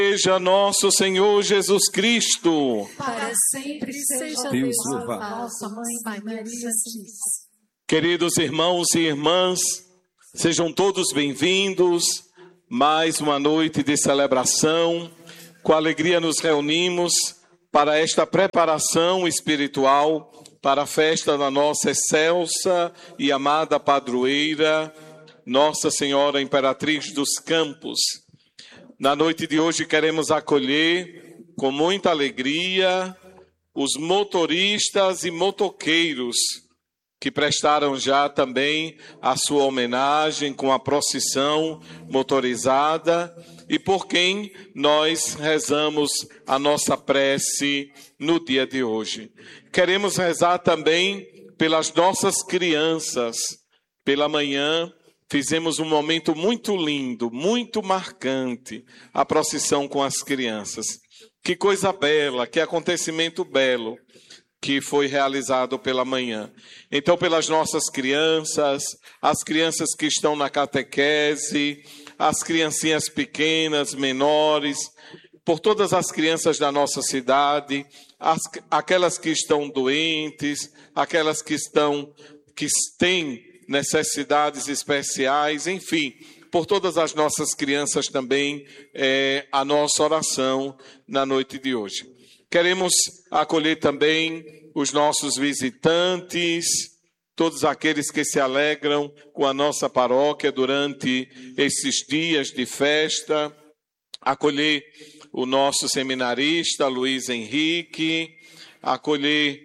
Seja nosso Senhor Jesus Cristo. Para sempre seja Deus louvado. louvado. Nossa Mãe Maria Santíssima. Queridos irmãos e irmãs, sejam todos bem-vindos. Mais uma noite de celebração. Com alegria nos reunimos para esta preparação espiritual para a festa da nossa excelsa e amada padroeira, Nossa Senhora Imperatriz dos Campos. Na noite de hoje queremos acolher com muita alegria os motoristas e motoqueiros que prestaram já também a sua homenagem com a procissão motorizada e por quem nós rezamos a nossa prece no dia de hoje. Queremos rezar também pelas nossas crianças. Pela manhã fizemos um momento muito lindo, muito marcante, a procissão com as crianças. Que coisa bela, que acontecimento belo que foi realizado pela manhã. Então, pelas nossas crianças, as crianças que estão na catequese, as criancinhas pequenas, menores, por todas as crianças da nossa cidade, aquelas que estão doentes, aquelas que têm necessidades especiais, enfim, por todas as nossas crianças também, a nossa oração na noite de hoje. Queremos acolher também os nossos visitantes, todos aqueles que se alegram com a nossa paróquia durante esses dias de festa, acolher o nosso seminarista Luiz Henrique, acolher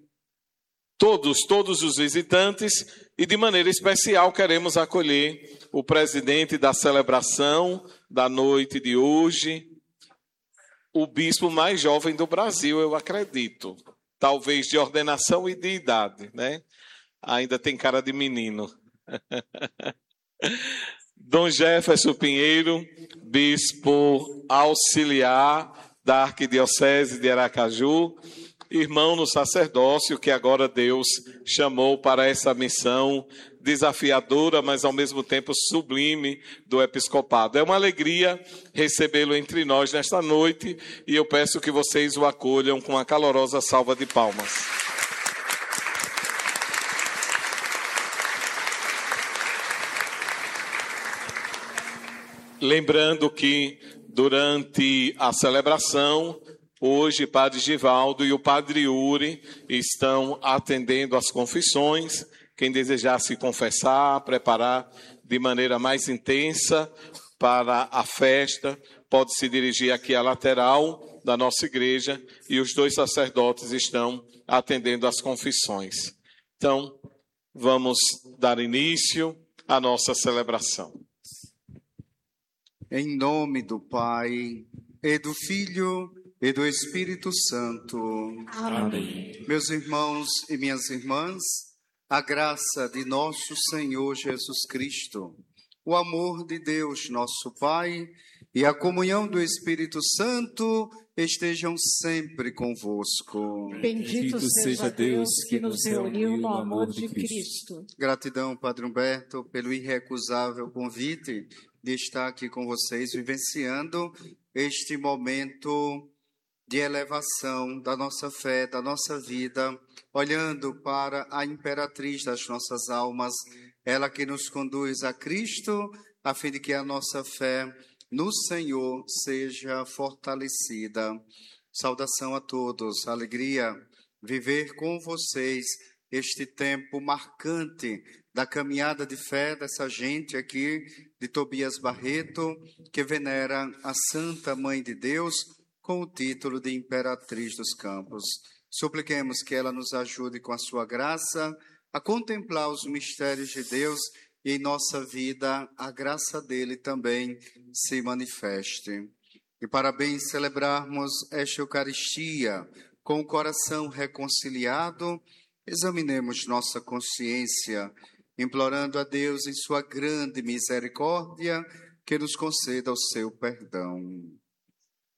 todos os visitantes e de maneira especial queremos acolher o presidente da celebração da noite de hoje, o bispo mais jovem do Brasil, eu acredito, talvez de ordenação e de idade, né? Ainda tem cara de menino. Dom Jefferson Pinheiro, bispo auxiliar da Arquidiocese de Aracaju, irmão no sacerdócio que agora Deus chamou para essa missão desafiadora, mas ao mesmo tempo sublime do episcopado. É uma alegria recebê-lo entre nós nesta noite e eu peço que vocês o acolham com uma calorosa salva de palmas. Lembrando que durante a celebração, hoje, Padre Givaldo e o Padre Yuri estão atendendo às confissões. Quem desejar se confessar, preparar de maneira mais intensa para a festa, pode se dirigir aqui à lateral da nossa igreja e os dois sacerdotes estão atendendo às confissões. Então, vamos dar início à nossa celebração. Em nome do Pai, e do Filho, e do Espírito Santo. Amém. Meus irmãos e minhas irmãs, a graça de nosso Senhor Jesus Cristo, o amor de Deus, nosso Pai, e a comunhão do Espírito Santo estejam sempre convosco. Bendito seja Deus que nos reuniu no amor de Cristo. Gratidão, Padre Humberto, pelo irrecusável convite de estar aqui com vocês, vivenciando este momento de elevação da nossa fé, da nossa vida, olhando para a imperatriz das nossas almas, ela que nos conduz a Cristo, a fim de que a nossa fé no Senhor seja fortalecida. Saudação a todos, alegria viver com vocês este tempo marcante da caminhada de fé dessa gente aqui de Tobias Barreto, que venera a Santa Mãe de Deus com o título de Imperatriz dos Campos. Supliquemos que ela nos ajude com a sua graça a contemplar os mistérios de Deus e em nossa vida a graça dele também se manifeste. E para bem celebrarmos esta Eucaristia com o coração reconciliado, examinemos nossa consciência, implorando a Deus em sua grande misericórdia que nos conceda o seu perdão.